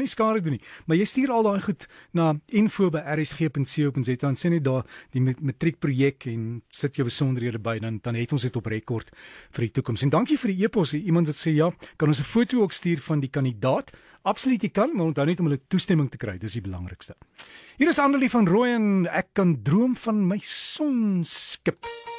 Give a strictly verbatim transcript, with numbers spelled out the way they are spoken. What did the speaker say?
nie skade doen nie. Maar jy stuur al daai goed na info by r s g punt co punt za en sê net daar die matriekprojek en sit jou besonderhede by, dan dan het ons dit op rekord vir die toekoms. En dankie vir die e-pos. Iemand wat sê ja, kan ons 'n foto ook stuur van die kandidaat? Absoluut jy kan, maar onthou net om hulle toestemming te kry, dis die belangrikste. Hier is Annelie van Rooyen, ek kan droom van my sonskip.